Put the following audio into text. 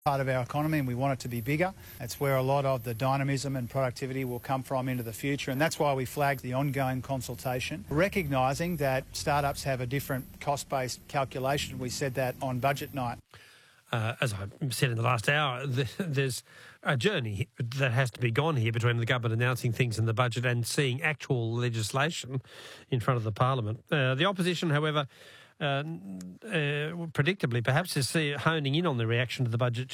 part of our economy and we want it to be bigger. That's where a lot of the dynamism and productivity will come from into the future, and that's why we flagged the ongoing consultation, recognising that startups have a different cost-based calculation. We said that on budget night. As I said in the last hour, there's a journey that has to be gone here between the government announcing things in the budget and seeing actual legislation in front of the Parliament. The opposition, however, predictably perhaps is honing in on the reaction to the budget